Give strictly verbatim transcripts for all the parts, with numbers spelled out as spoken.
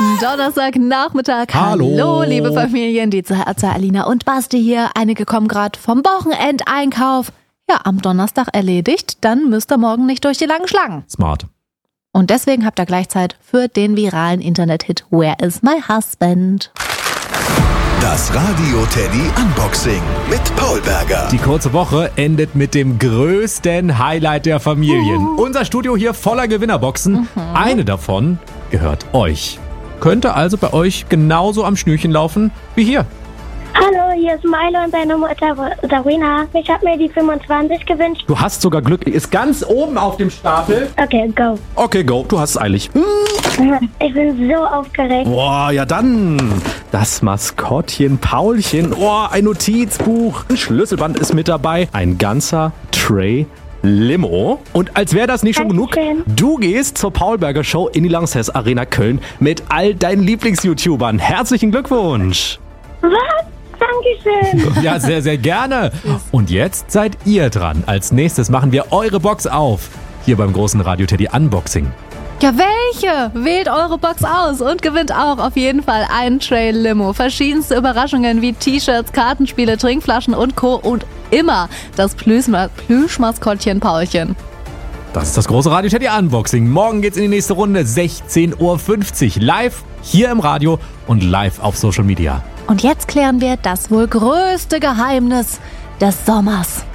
Donnerstagnachmittag. Hallo. Hallo, liebe Familien, die Zahra, Alina und Basti hier. Einige kommen gerade vom Wochenendeinkauf. Ja, am Donnerstag erledigt, dann müsst ihr morgen nicht durch die langen Schlangen. Smart. Und deswegen habt ihr gleich Zeit für den viralen Internet-Hit Where is my husband? Das Radio Teddy Unboxing mit Paul Berger. Die kurze Woche endet mit dem größten Highlight der Familien. Uh. Unser Studio hier voller Gewinnerboxen. Mhm. Eine davon gehört euch. Könnte also bei euch genauso am Schnürchen laufen wie hier. Hallo, hier ist Milo und seine Mutter Sarina. Ich habe mir die fünfundzwanzig gewünscht. Du hast sogar Glück. Die ist ganz oben auf dem Stapel. Okay, go. Okay, go. Du hast es eilig. Ich bin so aufgeregt. Boah, ja dann. Das Maskottchen Paulchen. Oh, ein Notizbuch. Ein Schlüsselband ist mit dabei. Ein ganzer Tray Limo. Und als wäre das nicht schon genug, du gehst zur Paul Berger Show in die Lanxess Arena Köln mit all deinen Lieblings-YouTubern. Herzlichen Glückwunsch. Was? Dankeschön. Ja, sehr, sehr gerne. Und jetzt seid ihr dran. Als nächstes machen wir eure Box auf. Hier beim großen Radio Teddy Unboxing. Ja, welche? Wählt eure Box aus und gewinnt auch auf jeden Fall einen Tray Limo. Verschiedenste Überraschungen wie T-Shirts, Kartenspiele, Trinkflaschen und Co. Und immer das Plüschma- Plüschmaskottchen Paulchen. Das ist das große Radio Teddy Unboxing. Morgen geht's in die nächste Runde, sechzehn Uhr fünfzig. Live hier im Radio und live auf Social Media. Und jetzt klären wir das wohl größte Geheimnis des Sommers.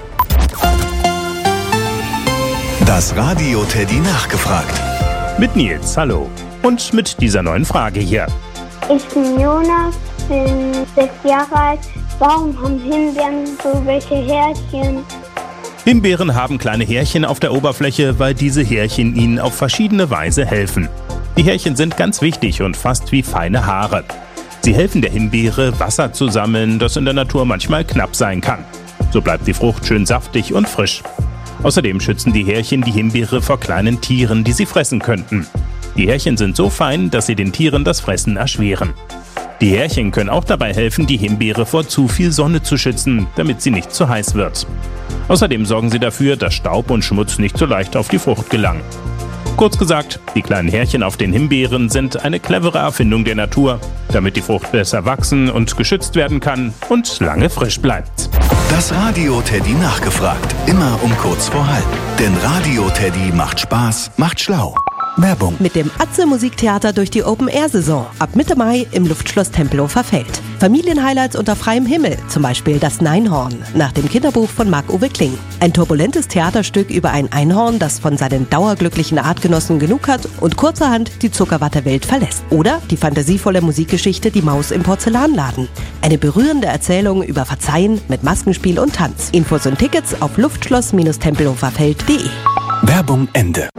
Das Radio Teddy nachgefragt. Mit Nils, hallo. Und mit dieser neuen Frage hier. Ich bin Jonas, bin sechs Jahre alt. Warum haben Himbeeren so welche Härchen? Himbeeren haben kleine Härchen auf der Oberfläche, weil diese Härchen ihnen auf verschiedene Weise helfen. Die Härchen sind ganz wichtig und fast wie feine Haare. Sie helfen der Himbeere, Wasser zu sammeln, das in der Natur manchmal knapp sein kann. So bleibt die Frucht schön saftig und frisch. Außerdem schützen die Härchen die Himbeere vor kleinen Tieren, die sie fressen könnten. Die Härchen sind so fein, dass sie den Tieren das Fressen erschweren. Die Härchen können auch dabei helfen, die Himbeere vor zu viel Sonne zu schützen, damit sie nicht zu heiß wird. Außerdem sorgen sie dafür, dass Staub und Schmutz nicht so leicht auf die Frucht gelangen. Kurz gesagt, die kleinen Härchen auf den Himbeeren sind eine clevere Erfindung der Natur, damit die Frucht besser wachsen und geschützt werden kann und lange frisch bleibt. Das Radio Teddy nachgefragt. Immer um kurz vor halb. Denn Radio Teddy macht Spaß, macht schlau. Werbung. Mit dem Atze Musiktheater durch die Open-Air-Saison. Ab Mitte Mai im Luftschloss Tempelhofer Feld. Familienhighlights unter freiem Himmel. Zum Beispiel das Neinhorn. Nach dem Kinderbuch von Marc-Uwe Kling. Ein turbulentes Theaterstück über ein Einhorn, das von seinen dauerglücklichen Artgenossen genug hat und kurzerhand die Zuckerwattewelt verlässt. Oder die fantasievolle Musikgeschichte Die Maus im Porzellanladen. Eine berührende Erzählung über Verzeihen mit Maskenspiel und Tanz. Infos und Tickets auf luftschloss Tempelhoferfeld punkt de. Werbung Ende.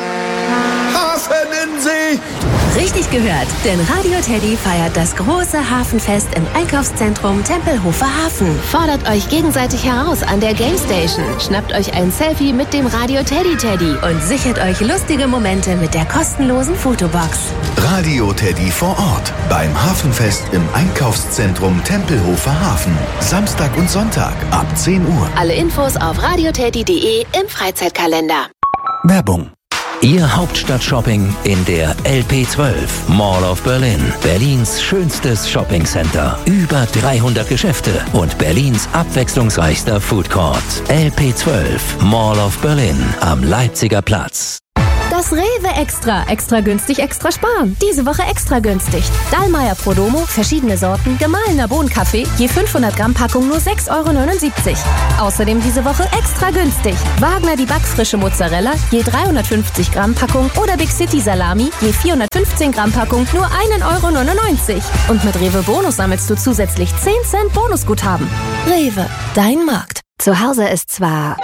Richtig gehört, denn Radio Teddy feiert das große Hafenfest im Einkaufszentrum Tempelhofer Hafen. Fordert euch gegenseitig heraus an der Game Station, schnappt euch ein Selfie mit dem Radio Teddy Teddy und sichert euch lustige Momente mit der kostenlosen Fotobox. Radio Teddy vor Ort beim Hafenfest im Einkaufszentrum Tempelhofer Hafen. Samstag und Sonntag ab zehn Uhr. Alle Infos auf radioteddy punkt de im Freizeitkalender. Werbung. Ihr Hauptstadt-Shopping in der L P zwölf, Mall of Berlin. Berlins schönstes Shoppingcenter. Über dreihundert Geschäfte und Berlins abwechslungsreichster Foodcourt. L P zwölf, Mall of Berlin am Leipziger Platz. Das Rewe Extra. Extra günstig, extra sparen. Diese Woche extra günstig. Dallmayr Prodomo, verschiedene Sorten, gemahlener Bohnenkaffee, je fünfhundert Gramm Packung nur sechs Euro neunundsiebzig. Außerdem diese Woche extra günstig. Wagner die backfrische Mozzarella, je dreihundertfünfzig Gramm Packung oder Big City Salami, je vierhundertfünfzehn Gramm Packung nur ein Euro neunundneunzig. Und mit Rewe Bonus sammelst du zusätzlich zehn Cent Bonusguthaben. Rewe, dein Markt. Zu Hause ist zwar...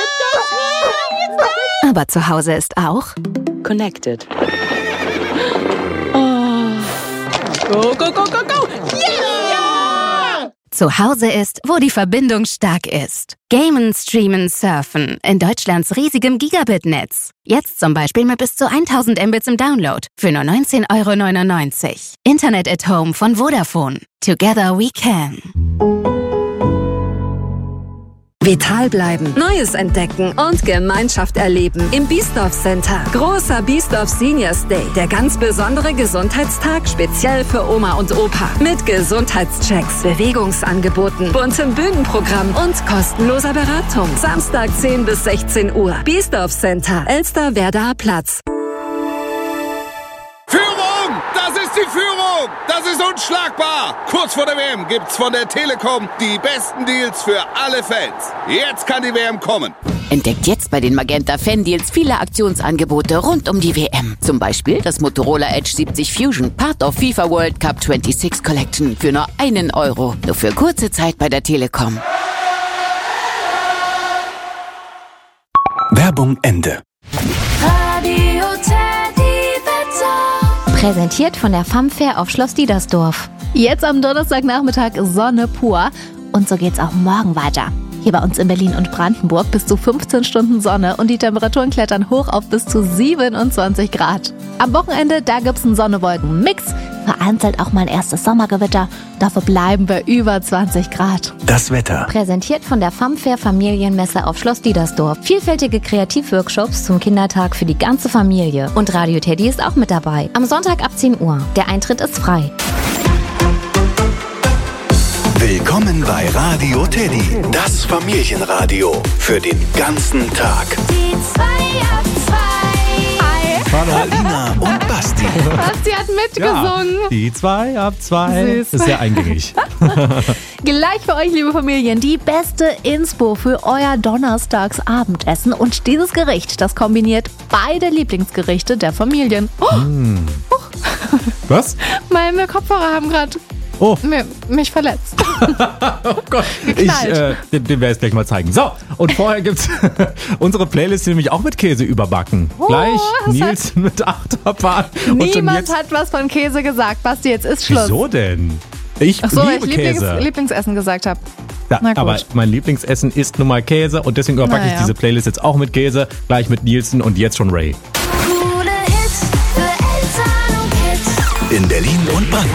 Aber zu Hause ist auch Connected. Oh. Go, go, go, go, go! Yeah! Zu Hause ist, wo die Verbindung stark ist. Gamen, streamen, surfen. In Deutschlands riesigem Gigabit-Netz. Jetzt zum Beispiel mit bis zu tausend Mbits im Download. Für nur neunzehn Euro neunundneunzig. Internet at Home von Vodafone. Together we can. Vital bleiben, Neues entdecken und Gemeinschaft erleben im Biesdorf Center. Großer Biesdorf Seniors Day. Der ganz besondere Gesundheitstag speziell für Oma und Opa. Mit Gesundheitschecks, Bewegungsangeboten, buntem Bühnenprogramm und kostenloser Beratung. Samstag zehn bis sechzehn Uhr. Biesdorf Center, Elster-Werdaer Platz. Führung! Das ist die Führung! Das ist unschlagbar! Kurz vor der W M gibt's von der Telekom die besten Deals für alle Fans. Jetzt kann die W M kommen. Entdeckt jetzt bei den Magenta Fan Deals viele Aktionsangebote rund um die W M. Zum Beispiel das Motorola Edge siebzig Fusion, Part of FIFA World Cup sechsundzwanzig Collection für nur einen Euro. Nur für kurze Zeit bei der Telekom. Werbung Ende. Radio Teddy Wetter. Präsentiert von der Funfair auf Schloss Diedersdorf. Jetzt am Donnerstagnachmittag Sonne pur. Und so geht's auch morgen weiter. Hier bei uns in Berlin und Brandenburg bis zu fünfzehn Stunden Sonne und die Temperaturen klettern hoch auf bis zu siebenundzwanzig Grad. Am Wochenende, da gibt's einen Sonne-Wolken-Mix, vereinzelt auch mal ein erstes Sommergewitter. Dafür bleiben wir über zwanzig Grad. Das Wetter. Präsentiert von der Funfair Familienmesse auf Schloss Diedersdorf. Vielfältige Kreativworkshops zum Kindertag für die ganze Familie. Und Radio Teddy ist auch mit dabei. Am Sonntag ab zehn Uhr. Der Eintritt ist frei. Willkommen bei Radio Teddy, das Familienradio für den ganzen Tag. Die zwei ab zwei. Hi. Hallo. Alina und Basti. Basti hat mitgesungen. Ja, die zwei ab zwei. Süß. Ist sehr eingängig. Gleich für euch, liebe Familien, die beste Inspo für euer Donnerstagsabendessen. Und dieses Gericht, das kombiniert beide Lieblingsgerichte der Familien. Oh, Mm. Was? meine Kopfhörer haben gerade Oh. mich verletzt. Oh Gott, ich, äh, den, den werde ich gleich mal zeigen. So, und vorher gibt's unsere Playlist nämlich auch mit Käse überbacken. Oh, gleich das Nils mit Achterbahn. Und schon Niemand jetzt, hat was von Käse gesagt. Basti, jetzt ist Schluss. wieso denn? Ich Ach so, weil ich liebe Lieblings Käse. Lieblingsessen gesagt habe. Ja, Na gut. aber mein Lieblingsessen ist nun mal Käse und deswegen überbacke Naja. ich diese Playlist jetzt auch mit Käse. Gleich mit Nielsen und jetzt schon Ray. Coole Hits für Eltern und Kids. In Berlin und Brandenburg.